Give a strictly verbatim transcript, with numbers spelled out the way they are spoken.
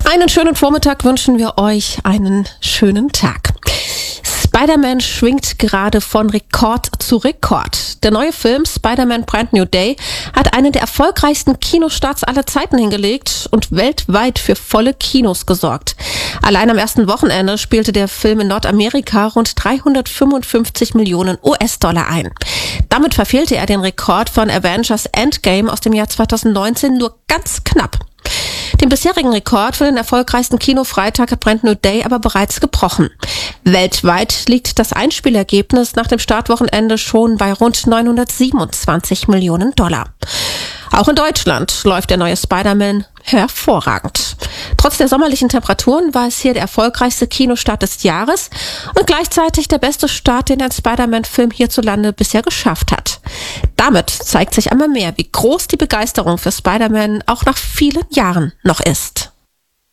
Einen schönen Vormittag wünschen wir euch, einen schönen Tag. Spider-Man schwingt gerade von Rekord zu Rekord. Der neue Film Spider-Man Brand New Day hat einen der erfolgreichsten Kinostarts aller Zeiten hingelegt und weltweit für volle Kinos gesorgt. Allein am ersten Wochenende spielte der Film in Nordamerika rund dreihundertfünfundfünfzig Millionen U S-Dollar ein. Damit verfehlte er den Rekord von Avengers Endgame aus dem Jahr zweitausendneunzehn nur ganz knapp. Den bisherigen Rekord für den erfolgreichsten Kinofreitag hat Brand New Day aber bereits gebrochen. Weltweit liegt das Einspielergebnis nach dem Startwochenende schon bei rund neunhundertsiebenundzwanzig Millionen Dollar. Auch in Deutschland läuft der neue Spider-Man hervorragend. Trotz der sommerlichen Temperaturen war es hier der erfolgreichste Kinostart des Jahres und gleichzeitig der beste Start, den ein Spider-Man-Film hierzulande bisher geschafft hat. Damit zeigt sich einmal mehr, wie groß die Begeisterung für Spider-Man auch nach vielen Jahren noch ist.